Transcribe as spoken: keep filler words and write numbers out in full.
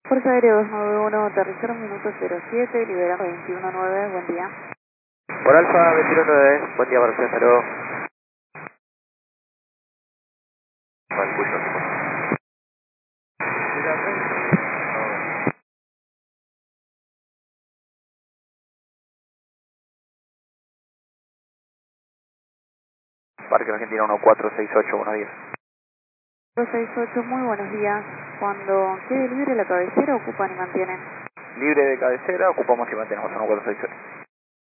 Fuerza Aérea dos nueve uno, aterrizar un minuto cero siete, liberando veintiuno nueve, buen día. Por Alfa veintiuno nueve, buen día para usted, hasta luego. Vale, pucho, Parque Argentina uno cuatro seis ocho uno diez. cuatro seis ocho, muy buenos días. Cuando quede libre la cabecera, ocupan y mantienen. Libre de cabecera, ocupamos y mantenemos uno cuatro seis ocho.